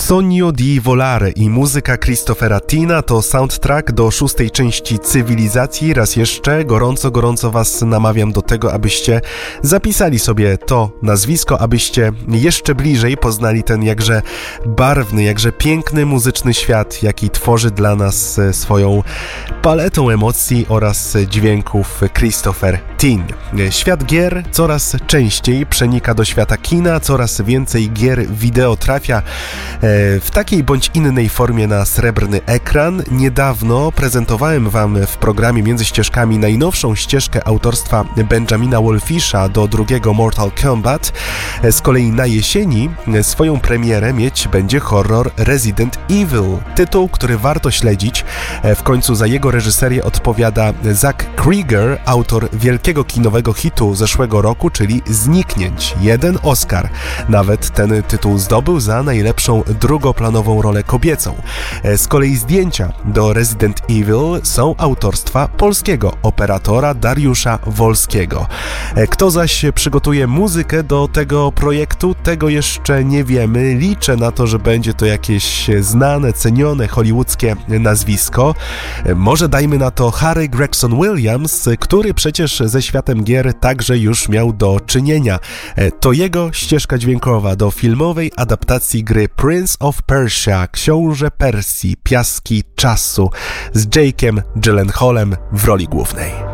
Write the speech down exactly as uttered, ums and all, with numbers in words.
Sogno di volare i muzyka Christophera Tina to soundtrack do szóstej części Cywilizacji. Raz jeszcze gorąco, gorąco Was namawiam do tego, abyście zapisali sobie to nazwisko, abyście jeszcze bliżej poznali ten jakże barwny, jakże piękny muzyczny świat, jaki tworzy dla nas swoją paletą emocji oraz dźwięków Christopher Tin. Świat gier coraz częściej przenika do świata kina, coraz więcej gier wideo trafia w takiej bądź innej formie na srebrny ekran. Niedawno prezentowałem Wam w programie Między Ścieżkami najnowszą ścieżkę autorstwa Benjamina Wallfisha do drugiego Mortal Kombat. Z kolei na jesieni swoją premierę mieć będzie horror Resident Evil. Tytuł, który warto śledzić. W końcu za jego reżyserię odpowiada Zack Krieger, autor wielkiego kinowego hitu zeszłego roku, czyli Zniknięć. Jeden Oscar. Nawet ten tytuł zdobył za najlepszą drugoplanową rolę kobiecą. Z kolei zdjęcia do Resident Evil są autorstwa polskiego operatora Dariusza Wolskiego. Kto zaś przygotuje muzykę do tego projektu, tego jeszcze nie wiemy. Liczę na to, że będzie to jakieś znane, cenione hollywoodzkie nazwisko. Może dajmy na to Harry Gregson Williams, który przecież ze światem gier także już miał do czynienia. To jego ścieżka dźwiękowa do filmowej adaptacji gry Prince of Persia, Książę Persji, Piaski Czasu z Jake'em Gyllenhaalem w roli głównej.